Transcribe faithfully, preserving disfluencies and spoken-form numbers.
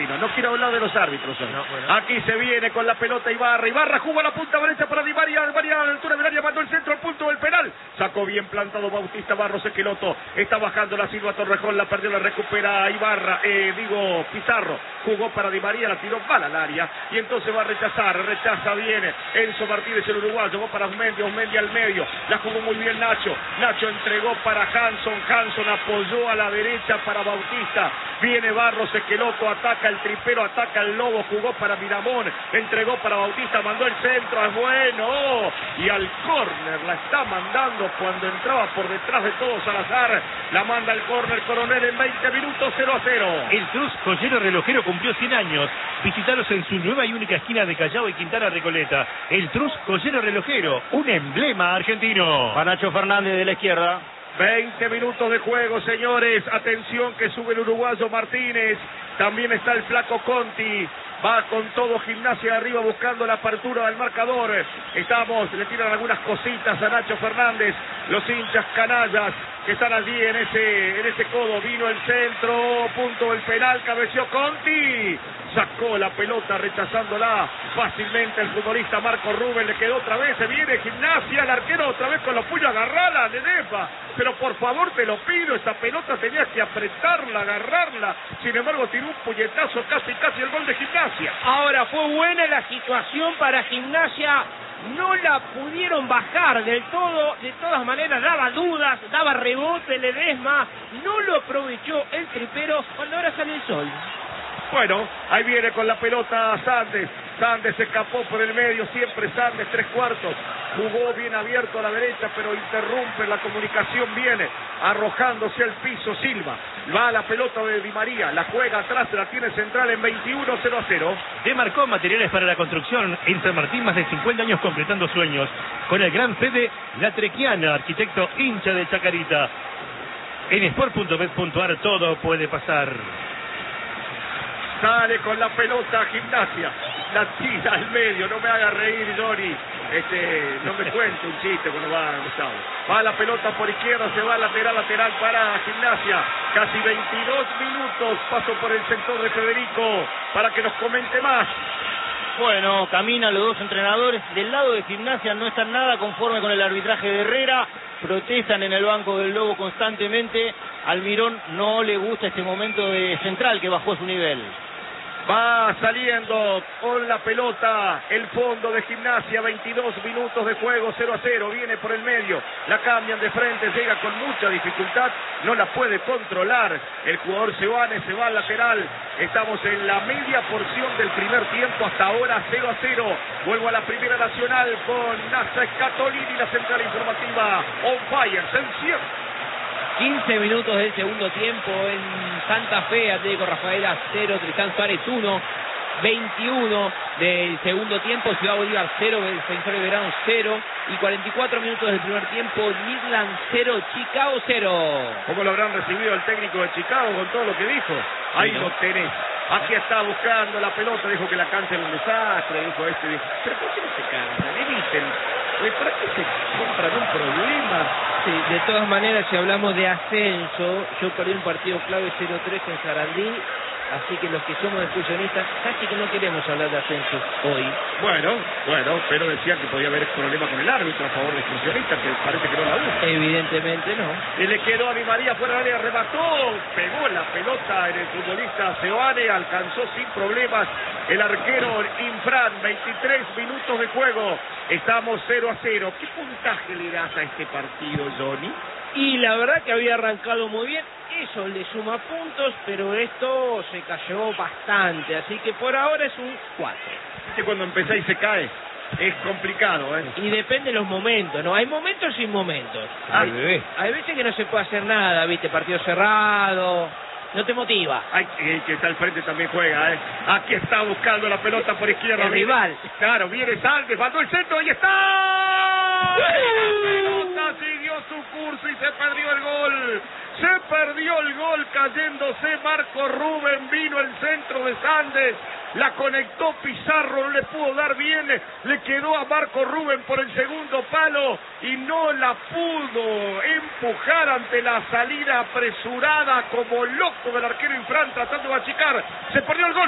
argentino. No quiero hablar de los árbitros. No, bueno. Aquí se viene con la pelota Ibarra. Ibarra jugó a la punta derecha para Di María. Di María a la altura del área mandó el centro al punto del penal. Sacó bien plantado Bautista Barros Esqueloto. Está bajando la Silva Torrejón. La perdió, la recupera Ibarra. Eh, digo, Pizarro. Jugó para Di María, la tiró mal al área. Y entonces va a rechazar. Rechaza bien Enzo Martínez, el uruguayo. Va para Osmendi. Osmendi al medio. La jugó muy bien Nacho. Nacho entregó para Hanson. Hanson apoyó a la derecha para Bautista. Viene Barros Esqueloto. Ataca el tripero. Ataca el lobo. Jugó para Miramón. Entregó para Bautista. Mandó el centro. Es bueno. Y al córner la está mandando cuando entraba por detrás de todo Salazar. La manda el córner Coronel en veinte minutos. cero a cero. El Trus Joyero Relojero cumplió cien años. Visitaros en su nueva y única esquina de Callao y Quintana Recoleta. El Trus Joyero Relojero, un emblema argentino. Para Nacho Fernández de la izquierda. veinte minutos de juego, señores. Atención que sube el uruguayo Martínez. También está el flaco Conti. Va con todo Gimnasia arriba buscando la apertura del marcador. Estamos, le tiran algunas cositas a Nacho Fernández. Los hinchas canallas que están allí en ese, en ese codo. Vino el centro, punto del penal, cabeció Conti. Sacó la pelota rechazándola fácilmente el futbolista Marco Rubén. Le quedó otra vez, se viene Gimnasia, el arquero otra vez con los puños, agarrala, Nenepa. Pero por favor te lo pido, esta pelota tenías que apretarla, agarrarla. Sin embargo tiró un puñetazo, casi casi el gol de Gimnasia. Ahora fue buena la situación para Gimnasia. No la pudieron bajar del todo, de todas maneras daba dudas, daba rebote Ledesma, no lo aprovechó el tripero cuando ahora sale el sol. Bueno, ahí viene con la pelota Sandes. Sandes se escapó por el medio, siempre Sandes, tres cuartos. Jugó bien abierto a la derecha, pero interrumpe la comunicación, viene arrojándose al piso Silva. Va la pelota de Di María, la juega atrás, la tiene central en veintiuno cero a cero. Demarcó materiales para la construcción en San Martín, más de cincuenta años completando sueños. Con el gran Fede Latrequiana, arquitecto hincha de Chacarita. En sport punto bet punto ar todo puede pasar. Sale con la pelota Gimnasia, la tira al medio, no me haga reír Johnny, este, no me cuente un chiste cuando va Gustavo. Va la pelota por izquierda, se va lateral, lateral para Gimnasia, casi veintidós minutos, paso por el sector de Federico para que nos comente más. Bueno, caminan los dos entrenadores. Del lado de Gimnasia no están nada conforme con el arbitraje de Herrera. Protestan en el banco del Lobo constantemente. Almirón no le gusta este momento de Central que bajó su nivel. Va saliendo con la pelota el fondo de Gimnasia, veintidós minutos de juego, cero a cero, viene por el medio, la cambian de frente, llega con mucha dificultad, no la puede controlar el jugador Sebane, se va al lateral. Estamos en la media porción del primer tiempo, hasta ahora cero a cero. Vuelvo a la Primera Nacional con Nasa Scatolini, la central informativa on fire, se encierra. quince minutos del segundo tiempo en Santa Fe, Atlético Rafaela cero, Tristán Suárez uno, veintiuno del segundo tiempo, Ciudad Bolívar cero, Defensor de Verano cero, y cuarenta y cuatro minutos del primer tiempo, Midland cero, Chicago cero. ¿Cómo lo habrán recibido el técnico de Chicago con todo lo que dijo? Ahí lo tenés. Aquí está buscando la pelota, dijo que la cancha era un desastre, dijo este, dijo, pero ¿por qué no se cansan? Eviten, ¿para qué se compran un problema? Sí, de todas maneras, si hablamos de ascenso, yo perdí un partido clave cero tres en Sarandí, así que los que somos excursionistas casi que no queremos hablar de ascenso hoy. Bueno, bueno, pero decían que podía haber problema con el árbitro a favor de excursionistas, que parece que no la usa. Evidentemente no. Y le quedó a Di María fuera del área, remató, pegó la pelota en el futbolista Sebane, alcanzó sin problemas el arquero Infran, veintitrés minutos de juego, estamos cero a cero. ¿Qué puntaje le das a este partido, Johnny? Y la verdad que había arrancado muy bien, eso le suma puntos, pero esto se cayó bastante, así que por ahora es un cuatro. Que cuando empezáis se cae, es complicado, ¿eh? Y depende de los momentos, ¿no? Hay momentos sin momentos. Ay, hay, hay veces que no se puede hacer nada, ¿viste? Partido cerrado, no te motiva. Ay, el que está al frente también juega, ¿eh? Aquí está buscando la pelota por izquierda. El rival. Claro, viene Sánchez, mandó el centro, ¡ahí está! La pelota siguió su curso y se perdió el gol. Se perdió el gol cayéndose Marco Rubén, vino el centro de Sandes, la conectó Pizarro, no le pudo dar bien, le quedó a Marco Rubén por el segundo palo y no la pudo empujar ante la salida apresurada como loco del arquero Infran tratando de achicar, se perdió el gol.